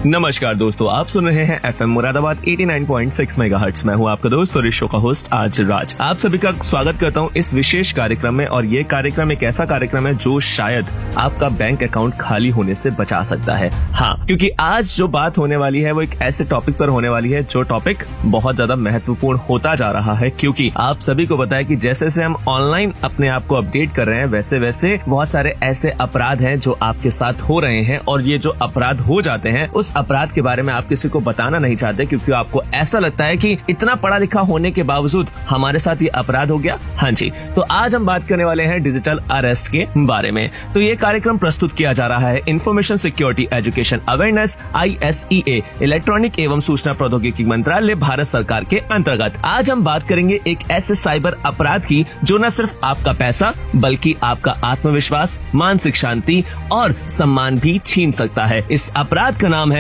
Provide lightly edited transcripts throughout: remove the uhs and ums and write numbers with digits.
नमस्कार दोस्तों, आप सुन रहे हैं एफएम मुरादाबाद 89.6 मेगाहर्ट्ज। मैं हूं आपका दोस्त और इस शो का होस्ट आज राज। आप सभी का स्वागत करता हूं इस विशेष कार्यक्रम में। और ये कार्यक्रम एक ऐसा कार्यक्रम है जो शायद आपका बैंक अकाउंट खाली होने से बचा सकता है। हाँ, क्योंकि आज जो बात होने वाली है वो एक ऐसे टॉपिक पर होने वाली है जो टॉपिक बहुत ज्यादा महत्वपूर्ण होता जा रहा है। क्योंकि आप सभी को पता है कि जैसे जैसे हम ऑनलाइन अपने आप को अपडेट कर रहे हैं वैसे वैसे बहुत सारे ऐसे अपराध हैं जो आपके साथ हो रहे हैं। और ये जो अपराध हो जाते हैं उस अपराध के बारे में आप किसी को बताना नहीं चाहते, क्योंकि आपको ऐसा लगता है कि इतना पढ़ा लिखा होने के बावजूद हमारे साथ ये अपराध हो गया। हाँ जी, तो आज हम बात करने वाले हैं डिजिटल अरेस्ट के बारे में। तो ये कार्यक्रम प्रस्तुत किया जा रहा है information security education awareness ISEA electronic एवं सूचना प्रौद्योगिकी मंत्रालय भारत सरकार के अंतर्गत। आज हम बात करेंगे एक ऐसे साइबर अपराध की जो न सिर्फ आपका पैसा बल्कि आपका आत्मविश्वास, मानसिक शांति और सम्मान भी छीन सकता है। इस अपराध का नाम है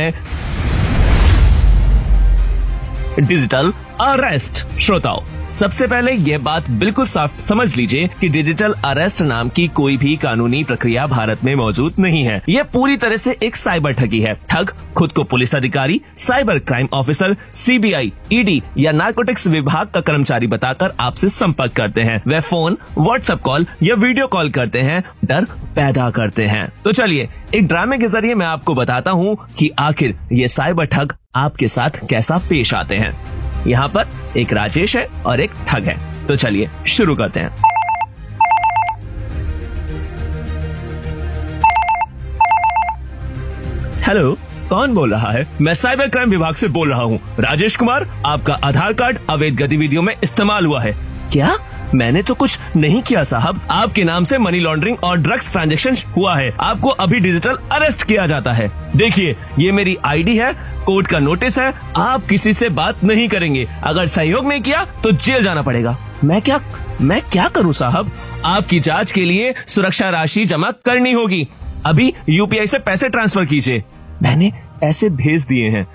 डिजिटल अरेस्ट। श्रोताओ, सबसे पहले ये बात बिल्कुल साफ समझ लीजिए कि डिजिटल अरेस्ट नाम की कोई भी कानूनी प्रक्रिया भारत में मौजूद नहीं है। यह पूरी तरह से एक साइबर ठगी है। ठग खुद को पुलिस अधिकारी, cyber crime officer, CBI, ED या नार्कोटिक्स विभाग का कर्मचारी बताकर आपसे संपर्क करते हैं। वे फोन, व्हाट्सएप कॉल या वीडियो कॉल करते हैं, डर पैदा करते हैं। तो चलिए एक ड्रामे के जरिए मैं आपको बताता हूँ कि आखिर ये साइबर ठग आपके साथ कैसा पेश आते हैं। यहाँ पर एक राजेश है और एक ठग है। तो चलिए शुरू करते हैं। हेलो, कौन बोल रहा है? मैं साइबर क्राइम विभाग से बोल रहा हूँ। राजेश कुमार, आपका आधार कार्ड अवैध गतिविधियों में इस्तेमाल हुआ है। क्या? मैंने तो कुछ नहीं किया साहब। आपके नाम से मनी लॉन्ड्रिंग और ड्रग्स ट्रांजैक्शन हुआ है। आपको अभी डिजिटल अरेस्ट किया जाता है। देखिए, ये मेरी ID है, कोर्ट का नोटिस है। आप किसी से बात नहीं करेंगे। अगर सहयोग नहीं किया तो जेल जाना पड़ेगा। मैं क्या करूं साहब? आपकी जांच के लिए सुरक्षा राशि जमा करनी होगी। अभी UPI से पैसे ट्रांसफर कीजिए। मैंने पैसे भेज दिए हैं।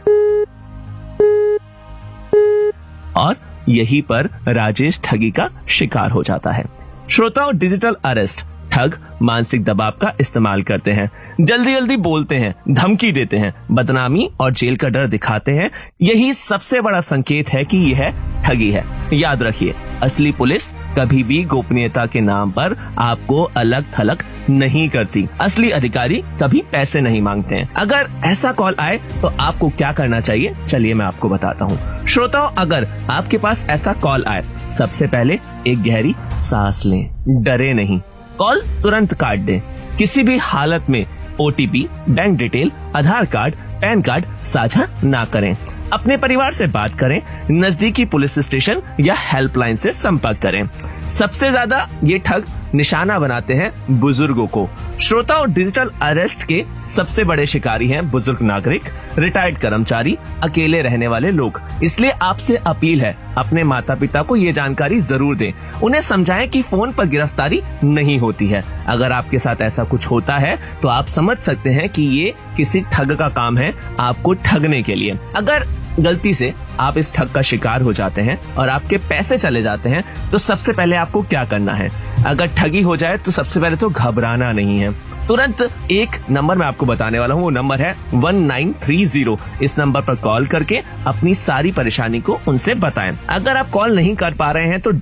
और यहीं पर राजेश ठगी का शिकार हो जाता है। श्रोताओं, डिजिटल अरेस्ट ठग मानसिक दबाव का इस्तेमाल करते हैं, जल्दी जल्दी बोलते हैं, धमकी देते हैं, बदनामी और जेल का डर दिखाते हैं। यही सबसे बड़ा संकेत है कि यह ठगी है। याद रखिए, असली पुलिस कभी भी गोपनीयता के नाम पर आपको अलग थलग नहीं करती। असली अधिकारी कभी पैसे नहीं मांगते हैं। अगर ऐसा कॉल आए तो आपको क्या करना चाहिए, चलिए मैं आपको बताता हूँ। श्रोताओं, अगर आपके पास ऐसा कॉल आए, सबसे पहले एक गहरी सांस लें, डरे नहीं, कॉल तुरंत काट दें। किसी भी हालत में OTP, बैंक डिटेल, आधार कार्ड, पैन कार्ड साझा ना करें। अपने परिवार से बात करें, नजदीकी पुलिस स्टेशन या हेल्पलाइन से संपर्क करें। सबसे ज्यादा ये ठग निशाना बनाते हैं बुजुर्गों को। श्रोताओं, डिजिटल अरेस्ट के सबसे बड़े शिकारी हैं बुजुर्ग नागरिक, रिटायर्ड कर्मचारी, अकेले रहने वाले लोग। इसलिए आपसे अपील है, अपने माता पिता को ये जानकारी जरूर दें। उन्हें समझाएं कि फोन पर गिरफ्तारी नहीं होती है। अगर आपके साथ ऐसा कुछ होता है तो आप समझ सकते हैं कि ये किसी ठग का काम है आपको ठगने के लिए। अगर गलती से आप इस ठग का शिकार हो जाते हैं और आपके पैसे चले जाते हैं तो सबसे पहले आपको क्या करना है? अगर ठगी हो जाए तो सबसे पहले तो घबराना नहीं है। तुरंत एक नंबर मैं आपको बताने वाला हूँ, वो नंबर है 1930। इस नंबर पर कॉल करके अपनी सारी परेशानी को उनसे बताएं। अगर आप कॉल नहीं कर पा रहे हैं तो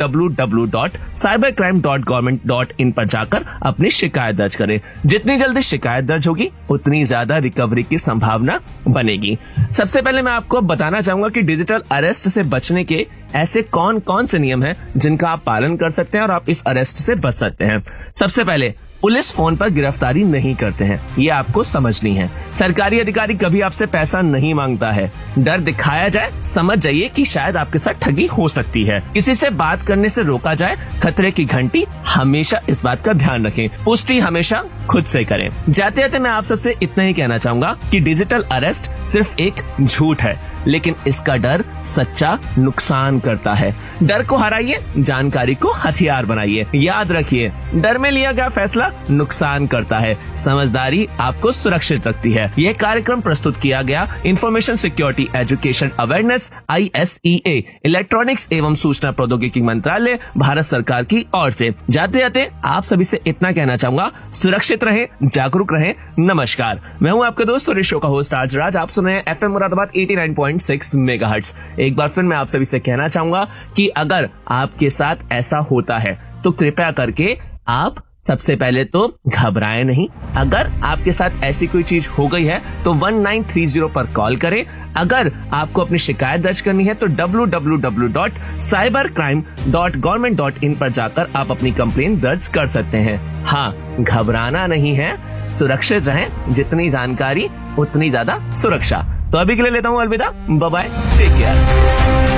www.cybercrime.government.in पर जाकर अपनी शिकायत दर्ज करें। जितनी जल्दी शिकायत दर्ज होगी उतनी ज्यादा रिकवरी की संभावना बनेगी। सबसे पहले मैं आपको बताना चाहूंगा कि डिजिटल अरेस्ट से बचने के ऐसे कौन कौन से नियम हैं जिनका आप पालन कर सकते हैं और आप इस अरेस्ट से बच सकते हैं। सबसे पहले, पुलिस फोन पर गिरफ्तारी नहीं करते हैं, ये आपको समझनी है। सरकारी अधिकारी कभी आपसे पैसा नहीं मांगता है। डर दिखाया जाए, समझ जाइए कि शायद आपके साथ ठगी हो सकती है। किसी से बात करने से रोका जाए, खतरे की घंटी हमेशा इस बात का ध्यान रखें। पुष्टि हमेशा खुद से करें। जाते जाते मैं आप सबसे इतना ही कहना चाहूंगा कि डिजिटल अरेस्ट सिर्फ एक झूठ है, लेकिन इसका डर सच्चा नुकसान करता है। डर को हराइए, जानकारी को हथियार बनाइए। याद रखिए, डर में लिया गया फैसला नुकसान करता है, समझदारी आपको सुरक्षित रखती है। यह कार्यक्रम प्रस्तुत किया गया information security education awareness ISEA electronics एवं सूचना प्रौद्योगिकी मंत्रालय भारत सरकार की ओर से। जाते जाते आप सभी से इतना कहना चाहूंगा, सुरक्षित सुरक्षित रहें, जागरूक रहें। नमस्कार, मैं हूं आपका दोस्त और इस शो का होस्ट आज राज। आप सुन रहे हैं FM मुरादाबाद 89.6 मेगाहर्ट्ज। एक बार फिर मैं आप सभी से कहना चाहूंगा कि अगर आपके साथ ऐसा होता है तो कृपया करके आप सबसे पहले तो घबराएं नहीं। अगर आपके साथ ऐसी कोई चीज हो गई है तो 1930 पर कॉल करें। अगर आपको अपनी शिकायत दर्ज करनी है तो www.cybercrime.government.in पर जाकर आप अपनी कंप्लेन दर्ज कर सकते हैं। हाँ, घबराना नहीं है, सुरक्षित रहें। जितनी जानकारी उतनी ज्यादा सुरक्षा। तो अभी के लिए लेता हूँ अलविदा। Bye bye, take care.